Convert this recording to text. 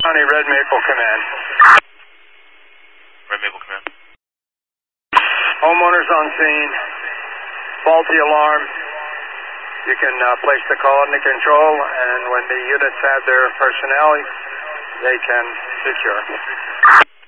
County Red Maple Command. Red Maple Command. Homeowners on scene. Faulty alarm. You can place the call into control, and when the units have their personnel, they can secure.